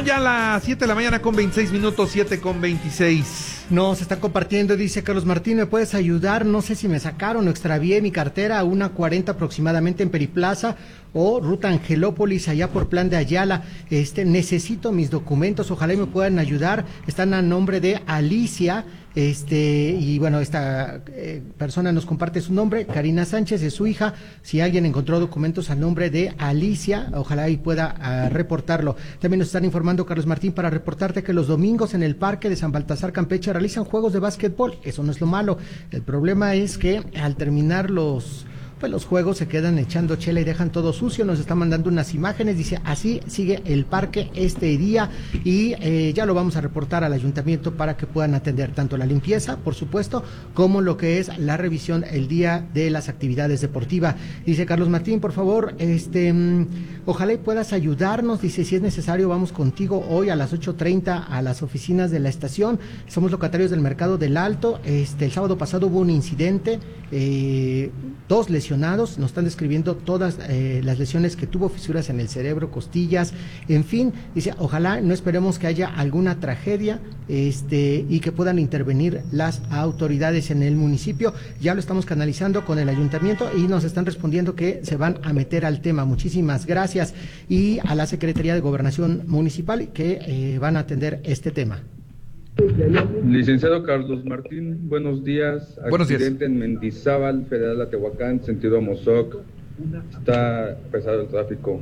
Son ya las 7 de la mañana con 26 minutos, 7 con 26. Nos está compartiendo, dice Carlos Martín, ¿me puedes ayudar? No sé si me sacaron o extravié mi cartera a 1:40 aproximadamente en Periplaza o Ruta Angelópolis, allá por Plan de Ayala. Necesito mis documentos, ojalá me puedan ayudar. Están a nombre de Alicia. Y bueno, esta persona nos comparte su nombre, Karina Sánchez, es su hija. Si alguien encontró documentos a nombre de Alicia, ojalá y pueda reportarlo. También nos están informando, Carlos Martín, para reportarte que los domingos en el Parque de San Baltasar, Campeche, realizan juegos de básquetbol. Eso no es lo malo. El problema es que al terminar los juegos se quedan echando chela y dejan todo sucio. Nos está mandando unas imágenes, dice, así sigue el parque este día y ya lo vamos a reportar al ayuntamiento para que puedan atender tanto la limpieza, por supuesto, como lo que es la revisión el día de las actividades deportivas. Dice Carlos Martín, por favor, ojalá y puedas ayudarnos, dice, si es necesario vamos contigo hoy a las 8:30 a las oficinas de la estación. Somos locatarios del Mercado del Alto. El sábado pasado hubo un incidente, 2 lesionados, nos están describiendo todas las lesiones que tuvo, fisuras en el cerebro, costillas, en fin, dice, ojalá no esperemos que haya alguna tragedia, y que puedan intervenir las autoridades en el municipio. Ya lo estamos canalizando con el ayuntamiento y nos están respondiendo que se van a meter al tema. Muchísimas gracias, y a la Secretaría de Gobernación Municipal que van a atender este tema. Licenciado Carlos Martín, buenos días. Buenos días. Accidente en Mendizábal, Federal a Tehuacán, sentido Amozoc. Está pesado el tráfico.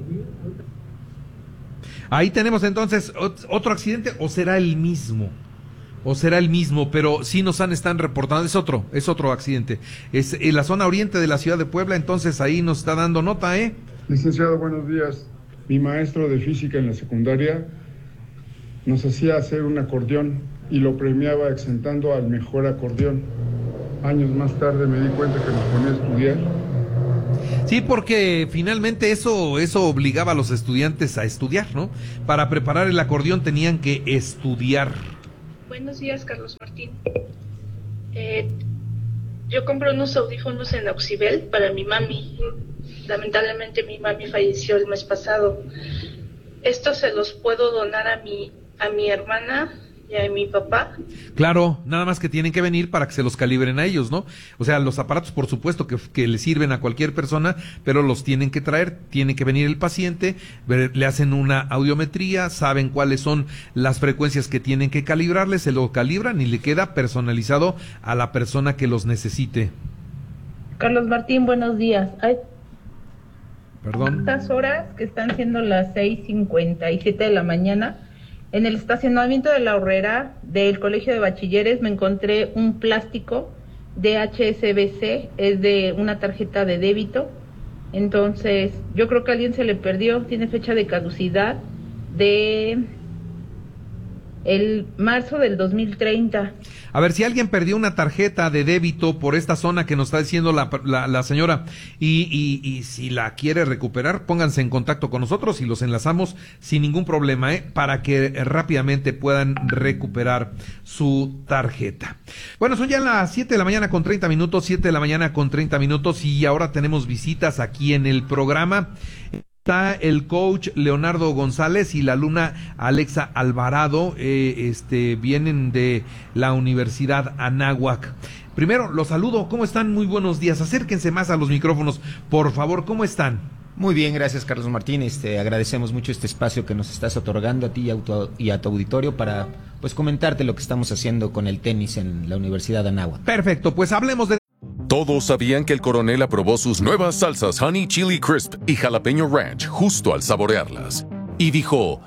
Ahí tenemos entonces otro accidente, o será el mismo. Pero sí están reportando, es otro accidente. Es en la zona oriente de la ciudad de Puebla, entonces ahí nos está dando nota, Licenciado, buenos días. Mi maestro de física en la secundaria nos hacía hacer un acordeón y lo premiaba exentando al mejor acordeón. Años más tarde me di cuenta que nos ponía a estudiar. Sí, porque finalmente eso obligaba a los estudiantes a estudiar, ¿no? Para preparar el acordeón tenían que estudiar. Buenos días, Carlos Martín. Yo compré unos audífonos en Auxibel para mi mami. Lamentablemente mi mami falleció el mes pasado. Estos se los puedo donar a mi hermana y a mi papá. Claro, nada más que tienen que venir para que se los calibren a ellos, ¿no? O sea, los aparatos por supuesto que le sirven a cualquier persona, pero los tienen que traer, tiene que venir el paciente, le hacen una audiometría, saben cuáles son las frecuencias que tienen que calibrarle, se lo calibran y le queda personalizado a la persona que los necesite. Carlos Martín, buenos días. Perdón. Estas horas que están siendo las 6:57 de la mañana, en el estacionamiento de la Horrera del Colegio de Bachilleres me encontré un plástico de HSBC, es de una tarjeta de débito. Entonces, yo creo que a alguien se le perdió, tiene fecha de caducidad de el marzo del 2030. A ver, si alguien perdió una tarjeta de débito por esta zona que nos está diciendo la señora y si la quiere recuperar, pónganse en contacto con nosotros y los enlazamos sin ningún problema, para que rápidamente puedan recuperar su tarjeta. Bueno, son ya las 7 de la mañana con 30 minutos, 7 de la mañana con 30 minutos y ahora tenemos visitas aquí en el programa. Está el coach Leonardo González y la alumna Alexa Alvarado, vienen de la Universidad Anáhuac. Primero, los saludo, ¿cómo están? Muy buenos días, acérquense más a los micrófonos, por favor, ¿cómo están? Muy bien, gracias Carlos Martín, agradecemos mucho este espacio que nos estás otorgando a ti y a tu auditorio para, pues, comentarte lo que estamos haciendo con el tenis en la Universidad Anáhuac. Perfecto, pues hablemos de... Todos sabían que el coronel aprobó sus nuevas salsas Honey Chili Crisp y Jalapeño Ranch justo al saborearlas. Y dijo...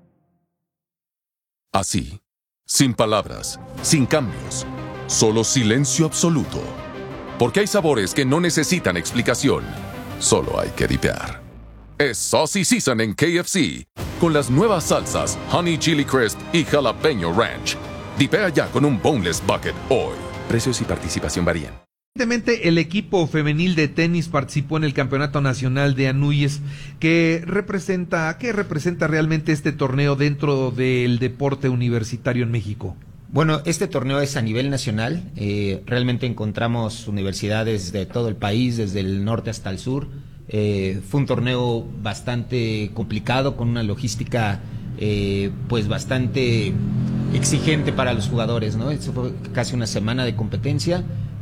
así, sin palabras, sin cambios, solo silencio absoluto. Porque hay sabores que no necesitan explicación, solo hay que dipear. Es Saucy Season en KFC, con las nuevas salsas Honey Chili Crisp y Jalapeño Ranch. Dipea ya con un Boneless Bucket hoy. Precios y participación varían. Recientemente el equipo femenil de tenis participó en el Campeonato Nacional de Anuyes. ¿Qué representa realmente este torneo dentro del deporte universitario en México? Bueno, este torneo es a nivel nacional, realmente encontramos universidades de todo el país, desde el norte hasta el sur. Fue un torneo bastante complicado, con una logística pues bastante exigente para los jugadores, ¿no? Eso fue casi una semana de competencia,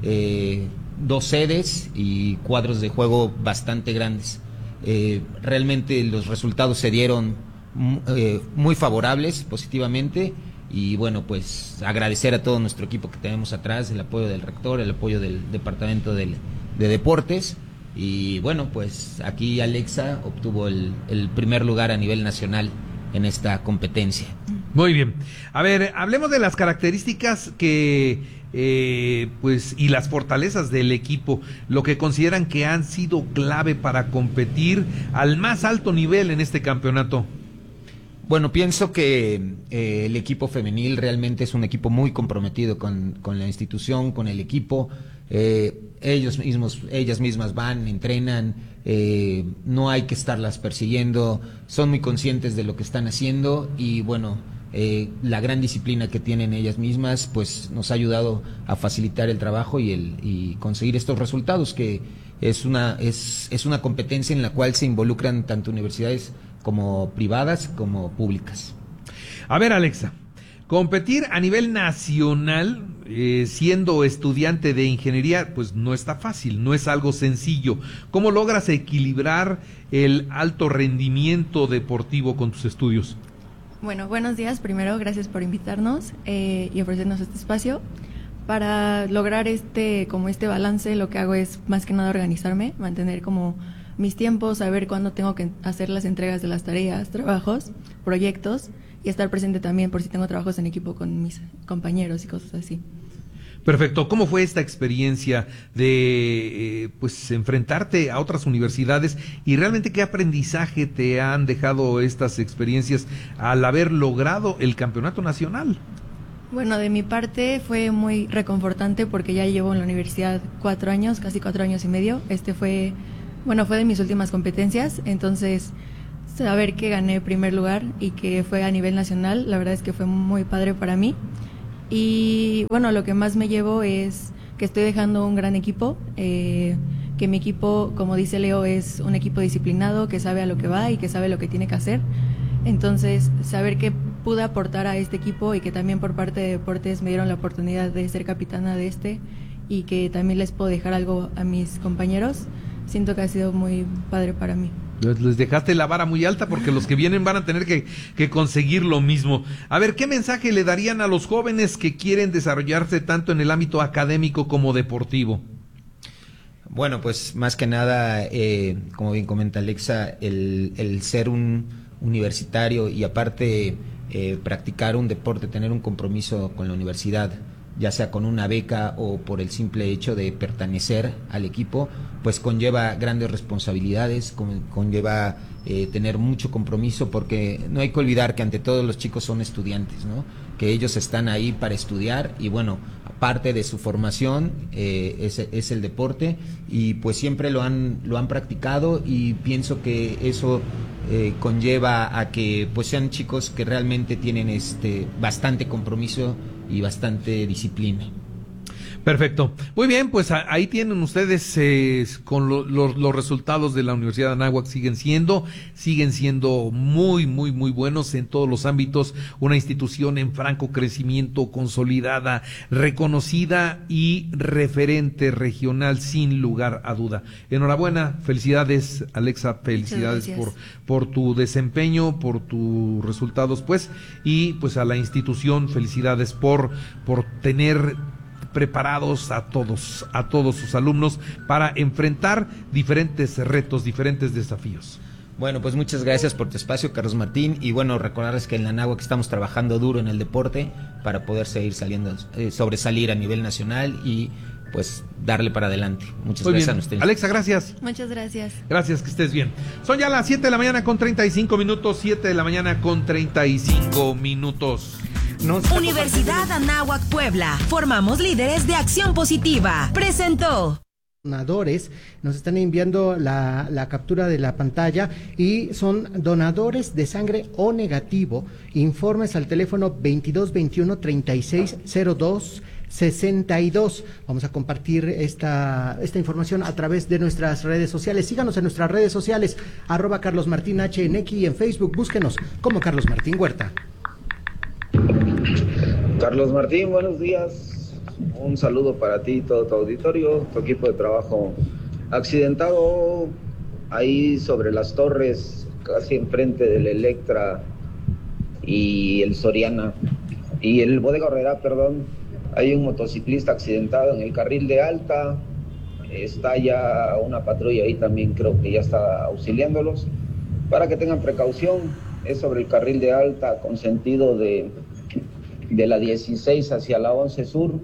2 sedes y cuadros de juego bastante grandes. Realmente los resultados se dieron muy favorables, positivamente, y bueno, pues agradecer a todo nuestro equipo que tenemos atrás, el apoyo del rector, el apoyo del departamento de deportes, y bueno, pues aquí Alexa obtuvo el primer lugar a nivel nacional en esta competencia. Muy bien. A ver, hablemos de las características que pues y las fortalezas del equipo, lo que consideran que han sido clave para competir al más alto nivel en este campeonato. Bueno, pienso que el equipo femenil realmente es un equipo muy comprometido con la institución, con el equipo. Ellas mismas van, entrenan, no hay que estarlas persiguiendo, son muy conscientes de lo que están haciendo y bueno, la gran disciplina que tienen ellas mismas pues nos ha ayudado a facilitar el trabajo y conseguir estos resultados, que es una competencia en la cual se involucran tanto universidades como privadas como públicas. A ver, Alexa, competir a nivel nacional siendo estudiante de ingeniería pues no está fácil, no es algo sencillo. ¿Cómo logras equilibrar el alto rendimiento deportivo con tus estudios? Bueno, buenos días. Primero, gracias por invitarnos y ofrecernos este espacio. Para lograr este balance, lo que hago es más que nada organizarme, mantener como mis tiempos, saber cuándo tengo que hacer las entregas de las tareas, trabajos, proyectos, y estar presente también por si tengo trabajos en equipo con mis compañeros y cosas así. Perfecto. ¿Cómo fue esta experiencia de pues enfrentarte a otras universidades y realmente qué aprendizaje te han dejado estas experiencias al haber logrado el campeonato nacional? Bueno, de mi parte fue muy reconfortante porque ya llevo en la universidad 4 años, casi 4 años y medio. Fue de mis últimas competencias, entonces saber que gané primer lugar y que fue a nivel nacional, la verdad es que fue muy padre para mí. Y bueno, lo que más me llevo es que estoy dejando un gran equipo, que mi equipo, como dice Leo, es un equipo disciplinado, que sabe a lo que va y que sabe lo que tiene que hacer. Entonces, saber que pude aportar a este equipo y que también por parte de deportes me dieron la oportunidad de ser capitana de y que también les puedo dejar algo a mis compañeros, siento que ha sido muy padre para mí. Les dejaste la vara muy alta porque los que vienen van a tener que conseguir lo mismo. A ver, ¿qué mensaje le darían a los jóvenes que quieren desarrollarse tanto en el ámbito académico como deportivo? Bueno, pues más que nada, como bien comenta Alexa, el ser un universitario y aparte practicar un deporte, tener un compromiso con la universidad, ya sea con una beca o por el simple hecho de pertenecer al equipo, pues conlleva grandes responsabilidades, conlleva tener mucho compromiso, porque no hay que olvidar que ante todo los chicos son estudiantes, ¿no? Que ellos están ahí para estudiar y bueno, parte de su formación es el deporte y pues siempre lo han practicado y pienso que eso conlleva a que pues sean chicos que realmente tienen bastante compromiso y bastante disciplina. Perfecto. Muy bien, pues ahí tienen ustedes con los resultados de la Universidad de Anáhuac siguen siendo muy, muy, muy buenos en todos los ámbitos, una institución en franco crecimiento, consolidada, reconocida y referente regional sin lugar a duda. Enhorabuena, felicidades Alexa, felicidades por tu desempeño, por tus resultados pues, y pues a la institución felicidades por tener preparados a todos sus alumnos para enfrentar diferentes retos, diferentes desafíos. Bueno, pues muchas gracias por tu espacio, Carlos Martín, y bueno, recordarles que en la Anáhuac estamos trabajando duro en el deporte para poder seguir sobresalir a nivel nacional y pues darle para adelante. Muchas Muy gracias bien. a ustedes. Alexa, gracias. Muchas gracias. Gracias, que estés bien. Son ya las 7 de la mañana con 35 minutos, 7 de la mañana con 35 minutos. Universidad Anáhuac Puebla. Formamos líderes de acción positiva. Presentó. Donadores nos están enviando la captura de la pantalla y son donadores de sangre O negativo. Informes al teléfono 2221 3602 62. Vamos a compartir esta información a través de nuestras redes sociales. Síganos en nuestras redes sociales, @CarlosMartinH en X y en Facebook. Búsquenos como Carlos Martín Huerta. Carlos Martín, buenos días. Un saludo para ti y todo tu auditorio, tu equipo de trabajo. Accidentado ahí sobre las torres, casi enfrente del Electra y el Soriana y el Bodega Aurrerá, perdón. Hay un motociclista accidentado en el carril de alta. Está ya una patrulla ahí también, creo que ya está auxiliándolos. Para que tengan precaución, es sobre el carril de alta con sentido de la 16 hacia la 11 Sur,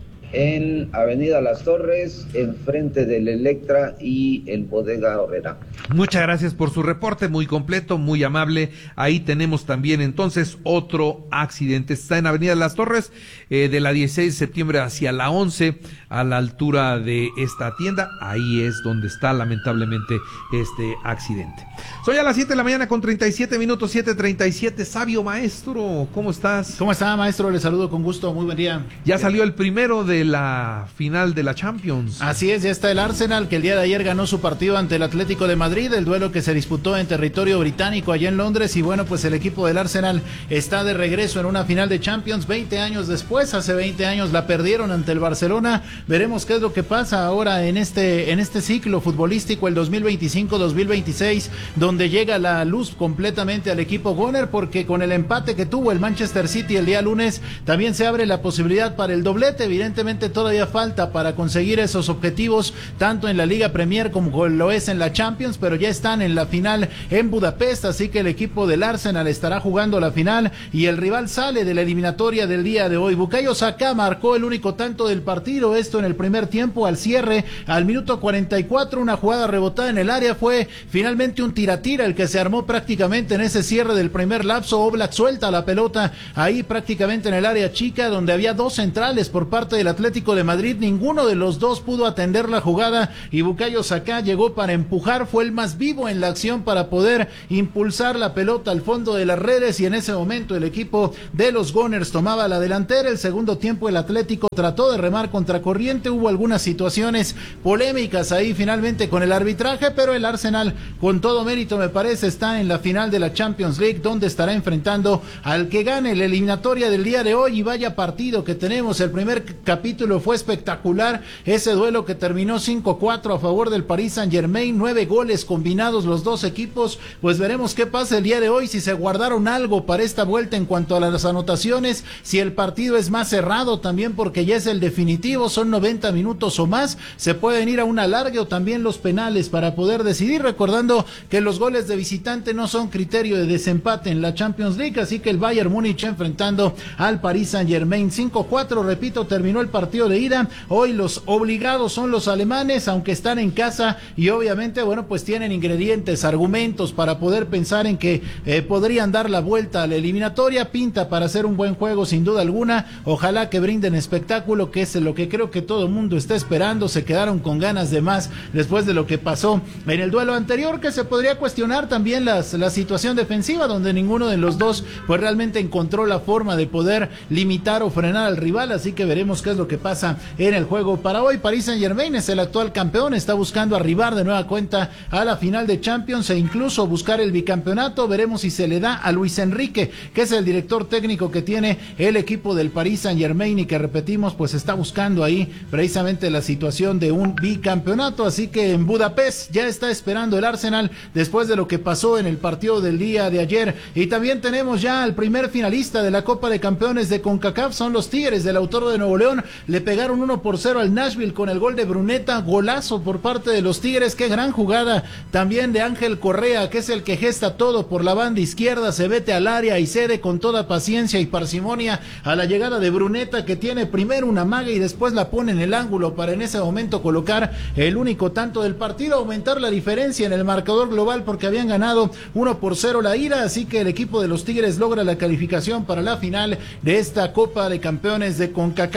en Avenida Las Torres, enfrente del Electra y el Bodega Aurrerá. Muchas gracias por su reporte, muy completo, muy amable. Ahí tenemos también entonces otro accidente. Está en Avenida Las Torres, de la 16 de septiembre hacia la 11, a la altura de esta tienda. Ahí es donde está lamentablemente este accidente. Soy a las 7 de la mañana con 37 minutos, 7:37. Sabio maestro, ¿cómo estás? ¿Cómo está, maestro? Le saludo con gusto, muy buen día. Ya salió el primero de la final de la Champions. Así es, ya está el Arsenal, que el día de ayer ganó su partido ante el Atlético de Madrid, el duelo que se disputó en territorio británico allá en Londres, y bueno, pues el equipo del Arsenal está de regreso en una final de Champions 20 años después. Hace 20 años la perdieron ante el Barcelona. Veremos qué es lo que pasa ahora en este ciclo futbolístico, el 2025-2026, donde llega la luz completamente al equipo Gunner, porque con el empate que tuvo el Manchester City el día lunes, también se abre la posibilidad para el doblete. Evidentemente todavía falta para conseguir esos objetivos, tanto en la Liga Premier como lo es en la Champions, pero ya están en la final en Budapest, así que el equipo del Arsenal estará jugando la final y el rival sale de la eliminatoria del día de hoy. Bukayo Saka marcó el único tanto del partido, esto en el primer tiempo. Al cierre, al minuto 44, una jugada rebotada en el área, fue finalmente un tira-tira el que se armó prácticamente en ese cierre del primer lapso. Oblak suelta la pelota ahí prácticamente en el área chica, donde había dos centrales por parte del Atlético de Madrid. Ninguno de los dos pudo atender la jugada y Bukayo Saka llegó para empujar, fue el más vivo en la acción para poder impulsar la pelota al fondo de las redes, y en ese momento el equipo de los Gunners tomaba la delantera. El segundo tiempo el Atlético trató de remar contracorriente, hubo algunas situaciones polémicas ahí finalmente con el arbitraje, pero el Arsenal con todo mérito, me parece, está en la final de la Champions League, donde estará enfrentando al que gane la eliminatoria del día de hoy. Y vaya partido que tenemos. El primer capítulo fue espectacular, ese duelo que terminó 5-4 a favor del Paris Saint-Germain, 9 goles combinados los dos equipos. Pues veremos qué pasa el día de hoy, si se guardaron algo para esta vuelta en cuanto a las anotaciones, si el partido es más cerrado también, porque ya es el definitivo, son 90 minutos o más, se pueden ir a un alargue o también los penales para poder decidir, recordando que los goles de visitante no son criterio de desempate en la Champions League, así que el Bayern Múnich enfrentando al Paris Saint-Germain. 5-4, repito, terminó el partido de ida. Hoy los obligados son los alemanes, aunque están en casa, y obviamente, bueno, pues tienen ingredientes, argumentos para poder pensar en que podrían dar la vuelta a la eliminatoria. Pinta para hacer un buen juego sin duda alguna. Ojalá que brinden espectáculo, que es lo que creo que todo el mundo está esperando. Se quedaron con ganas de más después de lo que pasó en el duelo anterior, que se podría cuestionar también la situación defensiva, donde ninguno de los dos pues realmente encontró la forma de poder limitar o frenar al rival, así que veremos qué es lo que pasa en el juego para hoy. Paris Saint-Germain es el actual campeón, está buscando arribar de nueva cuenta a la final de Champions e incluso buscar el bicampeonato. Veremos si se le da a Luis Enrique, que es el director técnico que tiene el equipo del Paris Saint-Germain y que, repetimos, pues está buscando ahí precisamente la situación de un bicampeonato. Así que en Budapest ya está esperando el Arsenal después de lo que pasó en el partido del día de ayer. Y también tenemos ya al primer finalista de la Copa de Campeones de CONCACAF, son los Tigres del Autor de Nuevo León. Le pegaron 1-0 al Nashville con el gol de Bruneta, golazo por parte de los Tigres. Qué gran jugada también de Ángel Correa, que es el que gesta todo por la banda izquierda, se mete al área y cede con toda paciencia y parsimonia a la llegada de Bruneta, que tiene primero una maga y después la pone en el ángulo para en ese momento colocar el único tanto del partido, aumentar la diferencia en el marcador global, porque habían ganado 1-0 la ida. Así que el equipo de los Tigres logra la calificación para la final de esta Copa de Campeones de CONCACAF. Están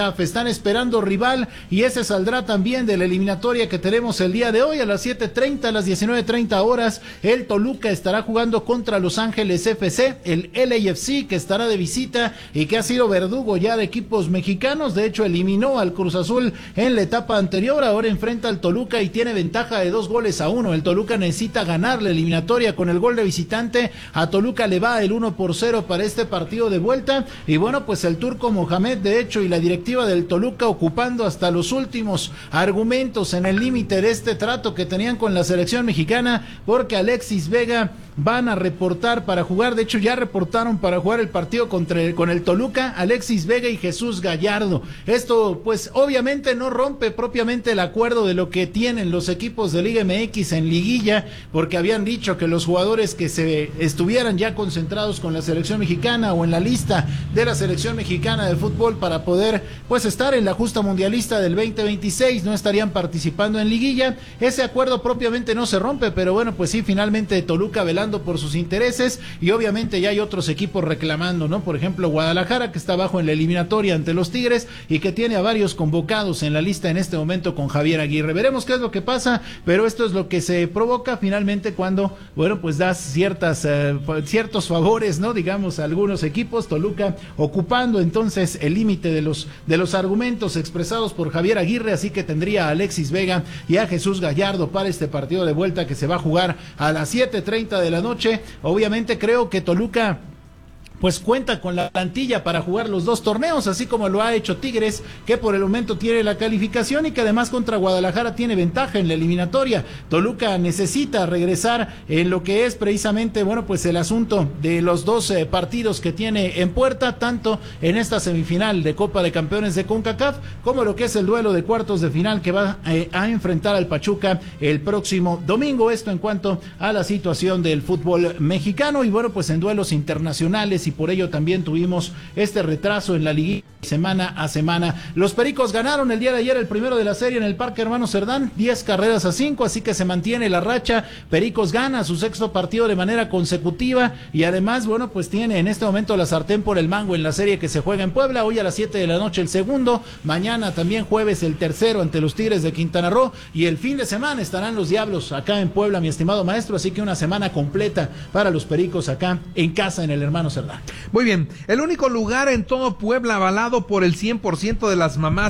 semana esperando rival, y ese saldrá también de la eliminatoria que tenemos el día de hoy a las 7:30, a las 19:30 horas. El Toluca estará jugando contra Los Ángeles FC, el LAFC, que estará de visita y que ha sido verdugo ya de equipos mexicanos. De hecho, eliminó al Cruz Azul en la etapa anterior. Ahora enfrenta al Toluca y tiene ventaja de 2-1. El Toluca necesita ganar la eliminatoria con el gol de visitante. A Toluca le va el 1-0 para este partido de vuelta. Y bueno, pues el turco Mohamed, de hecho, y la directiva del Toluca ocupando hasta los últimos argumentos en el límite de este trato que tenían con la selección mexicana, porque Alexis Vega van a reportar para jugar. De hecho, ya reportaron para jugar el partido con el Toluca, Alexis Vega y Jesús Gallardo. Esto, pues, obviamente no rompe propiamente el acuerdo de lo que tienen los equipos de Liga MX en liguilla, porque habían dicho que los jugadores que se estuvieran ya concentrados con la selección mexicana o en la lista de la selección mexicana de fútbol para poder, pues, estar en la justa mundialista del 2026 no estarían participando en liguilla. Ese acuerdo propiamente no se rompe, pero bueno, pues sí, finalmente Toluca velando por sus intereses, y obviamente ya hay otros equipos reclamando, ¿no? Por ejemplo, Guadalajara, que está abajo en la eliminatoria ante los Tigres y que tiene a varios convocados en la lista en este momento con Javier Aguirre. Veremos qué es lo que pasa, pero esto es lo que se provoca finalmente cuando, bueno, pues das ciertos favores, ¿no? Digamos, a algunos equipos. Toluca ocupando entonces el límite de los argumentos expresados por Javier Aguirre, así que tendría a Alexis Vega y a Jesús Gallardo para este partido de vuelta que se va a jugar a las 7:30 de la noche. Obviamente creo que Toluca pues cuenta con la plantilla para jugar los dos torneos, así como lo ha hecho Tigres, que por el momento tiene la calificación y que además contra Guadalajara tiene ventaja en la eliminatoria. Toluca necesita regresar en lo que es precisamente, bueno, pues el asunto de los dos partidos que tiene en puerta, tanto en esta semifinal de Copa de Campeones de CONCACAF, como lo que es el duelo de cuartos de final que va a enfrentar al Pachuca el próximo domingo. Esto en cuanto a la situación del fútbol mexicano, y bueno, pues en duelos internacionales, y por ello también tuvimos este retraso en la liguilla semana a semana. Los Pericos ganaron el día de ayer el primero de la serie en el Parque Hermano Cerdán, 10-5, así que se mantiene la racha. Pericos gana su sexto partido de manera consecutiva y además, bueno, pues tiene en este momento la sartén por el mango en la serie que se juega en Puebla. Hoy a las 7 de la noche el segundo, mañana también jueves el tercero ante los Tigres de Quintana Roo, y el fin de semana estarán los Diablos acá en Puebla, mi estimado maestro, así que una semana completa para los Pericos acá en casa en el Hermano Cerdán. Muy bien, el único lugar en todo Puebla avalado por el 100% de las mamás